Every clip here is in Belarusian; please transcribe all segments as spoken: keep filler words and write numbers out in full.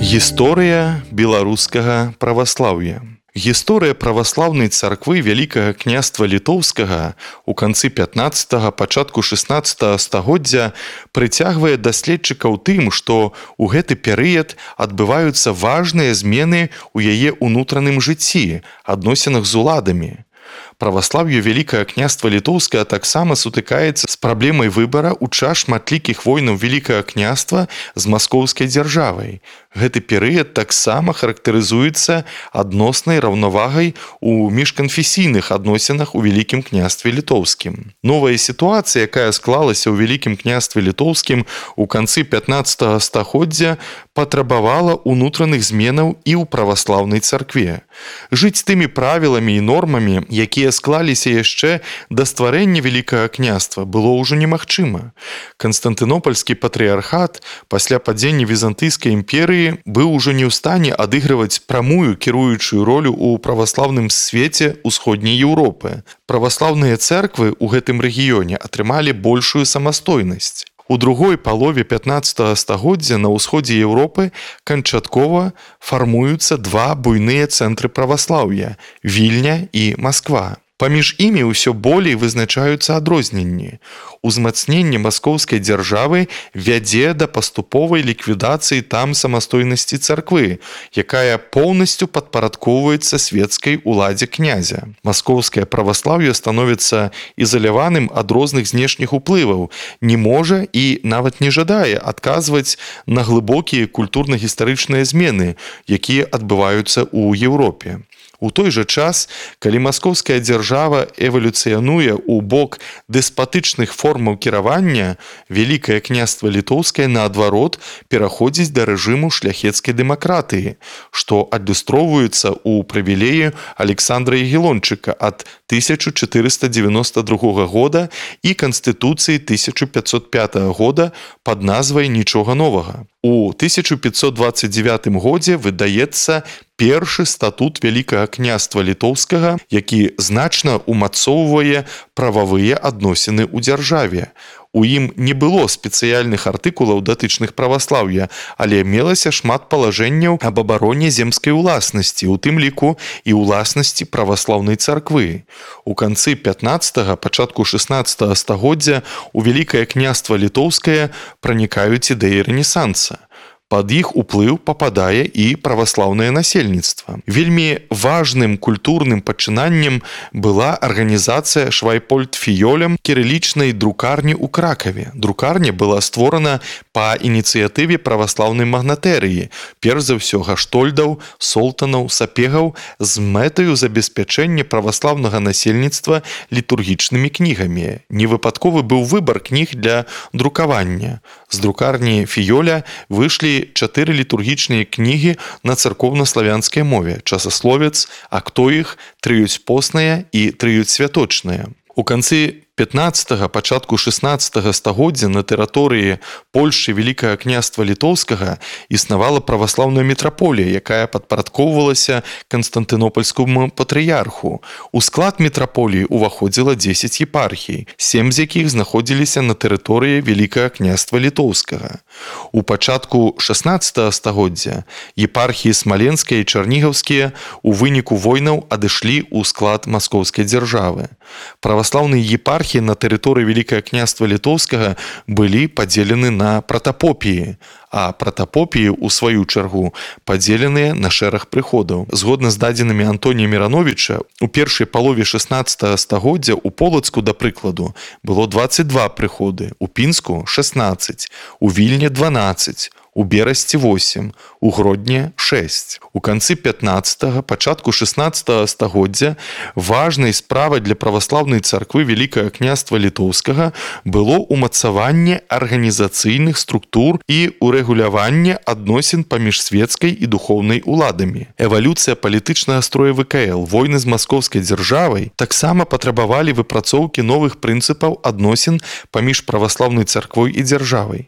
Гісторыя беларускага праваслаўя. Гісторыя праваслаўнай царквы Вялікага княства літоўскага ў канцы пятнаццатага, пачатку шэснаццатага стагоддзя прыцягвае даследчыкаў тым, што ў гэты перыяд адбываюцца важныя змены ў яе ўнутраным жыцці, адносінах з уладамі. Праваслаўе Вялікага княства літоўскага таксама сутыкаецца з праблемай выбара ў час шматлікіх войнаў Вялікага княства з маскоўскай дзяржавай. Гэты перыяд таксама характарызуецца адноснай раўнавагай у міжканфесійных адносінах у Вялікім княстве літоўскім. Новая сітуацыя, якая склалася ў Вялікім княстве літоўскім у канцы пятнаццатага стагоддзя, патрабавала ўнутраных зменаў і ў праваслаўнай царкве. Жыць тымі правіламі і нормамі, якія склаліся яшчэ да стварэння Вялікага княства, было ўжо немагчыма. Канстантынопальскі патрыярхат пасля падзення візантыйскай імперыі быў ужо не ў стане адыгрываць прамую кіруючую ролю ў праваслаўным свеце ўсходняй Еўропы. Праваслаўныя цэрквы ў гэтым рэгіёне атрымалі большую самастойнасць. У другой палове пятнаццатага стагоддзя на ўсходзе Еўропы канчаткова фармуюцца два буйныя цэнтры праваслаўя – Вільня і Масква. Паміж імі ўсё болей вызначаюцца адрозненні. Узмацненне маскоўскай дзяржавы вядзе да паступовай ліквідацыі там самастойнасці царквы, якая поўнасцю падпарадкоўваецца свецкай уладзе князя. Маскоўскае праваслаўе становіцца ізаляваным ад розных знешніх уплываў, не можа і нават не жадае адказваць на глыбокія культурна-гістарычныя змены, якія адбываюцца ў Еўропе. У той жа час, калі маскоўская дзяржава эвалюцыянуе ў бок дэспатычных формаў кіравання, Вялікае княства літоўскае, наадварот, пераходзіць да рэжыму шляхецкай дэмакратыі, што адлюстроўваецца ў прывілеі Александра Ягелончыка ад тысяча чатырыста дзевяноста другога года і Канстытуцыі тысяча пятьсот пятага года пад назвай «Нічога новага». У тысяча пятьсот дваццаць дзевятым годзе выдаецца першы статут Вялікага княства літоўскага, які значна умацоўвае прававыя адносіны ў дзяржаве. У ім не было спецыяльных артыкулаў датычных праваслаўя, але мелася шмат палажэнняў аб абароне земскай уласнасці, у тым ліку і уласнасці праваслаўнай царквы. У канцы пятнаццатага, пачатку шэснаццатага стагоддзя у Вялікае княства літоўскае пранікаюць ідэі рэнесанса. Пад іх уплыў пападае і праваслаўнае насельніцтва. Вельмі важным культурным пачынаннем была арганізацыя Швайпольд-Фіёлем кірылічнай друкарні ў Кракаве. Друкарня была створана па ініцыятыве праваслаўнай магнатэрыі, перш за ўсё гаштольдаў, солтанаў, сапегаў з мэтаю забеспячэння праваслаўнага насельніцтва літургічнымі кнігамі. Невыпадковы быў выбар кніг для друкавання. З друкарні Фіёля выйшлі чатыры літургічныя кнігі на царкоўна-славянскай мове: часасловец, актоіх, трыюцьпосныя і трыюцьсвяточныя. У канцы пятнаццатага, пачатку шэснаццатага стагоддзя на тэрыторыі Польшчы Вялікага княства літоўскага існавала праваслаўная мітраполія, якая падпарадкоўвалася Канстантынопальскаму патрыярху. У склад мітраполіі ўваходзіла дзесяць епархій, сем з якіх знаходзіліся на тэрыторыі Вялікага княства літоўскага. У пачатку шэснаццатага стагоддзя епархіі смаленскія і чарнігаўскія у выніку войнаў адышлі ў склад маскоўскай дзяржавы. Праваслаўныя епархіі на тэрыторыі Вялікага княства літоўскага былі падзелены на пратапопіі, а пратапопіі, у сваю чаргу, падзеленыя на шэраг прыходаў. Згодна з дадзенымі Антонія Мірановіча, у першай палове шэснаццатага стагоддзя у Полацку, да прыкладу, было дваццаць два прыходы, у Пінску – шэснаццаць, у Вільні – дванаццаць, у Берасці восем, у Гродні шэсць. У канцы пятнаццатага, пачатку шэснаццатага стагоддзя важнай справай для праваслаўнай царквы Вялікага княства літоўскага было ўмацаванне арганізацыйных структур і урэгуляванне адносін паміж свецкай і духоўнай уладамі. Эвалюцыя палітычнага строя ВКЛ, войны з маскоўскай дзяржавай таксама патрабавалі выпрацоўкі новых прынцыпаў адносін паміж праваслаўнай царквой і дзяржавай.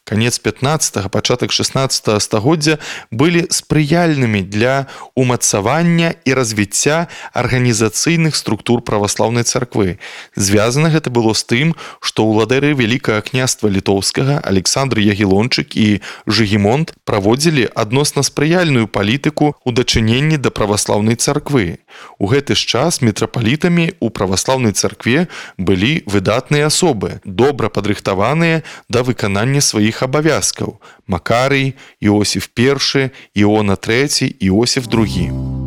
Канец пятнаццатага, пачатак шэснаццатага стагоддзя былі спрыяльнымі для умацавання і развіцця арганізацыйных структур праваслаўнай царквы. Звязана гэта было з тым, што ўладары Вялікага княства Літоўскага Александр Ягелончык і Жыгімонт праводзілі адносна спрыяльную палітыку ў дачыненні да праваслаўнай царквы. У гэты ж час мітрапалітамі ў праваслаўнай царкве былі выдатныя асобы, добра падрыхтаваныя да выканання сваіх абавязкаў: Макарый, Іосіф першы, Іона трэці, Іосіф другі.